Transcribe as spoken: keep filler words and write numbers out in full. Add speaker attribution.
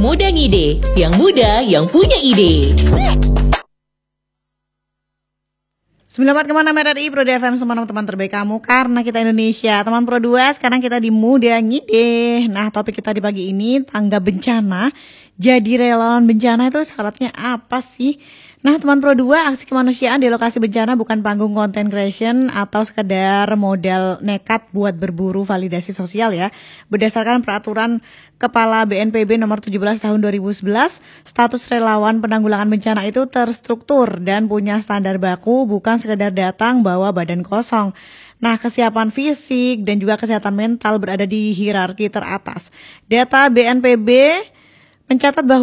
Speaker 1: Muda Ngide, yang muda yang punya ide.
Speaker 2: sembilan puluh empat koma enam R R I Pro D F M, semua teman-teman terbaik kamu karena kita Indonesia. Teman Pro dua, sekarang kita di Muda Ngide. Nah, topik kita di pagi ini tanggap bencana. Jadi relawan bencana itu syaratnya apa sih? Nah, teman Pro dua, aksi kemanusiaan di lokasi bencana bukan panggung content creation atau sekedar modal nekat buat berburu validasi sosial ya. Berdasarkan peraturan Kepala B N P B nomor tujuh belas tahun dua ribu sebelas, status relawan penanggulangan bencana itu terstruktur dan punya standar baku, bukan sekedar datang bawa badan kosong. Nah, kesiapan fisik dan juga kesehatan mental berada di hierarki teratas. Data B N P B mencatat bahwa